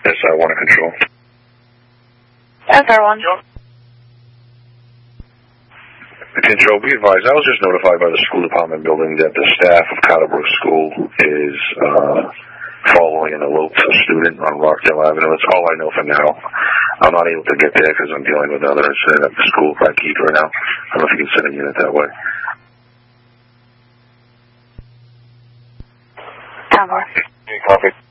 SI1 in control. SR1. Control, be advised, I was just notified by the school department building that the staff of Cotterbrook School is following an eloped student on Rockdale Avenue. That's all I know for now. I'm not able to get there because I'm dealing with other incident at the school by Keith right now. I don't know if you can send a unit that way. Tower. Copy.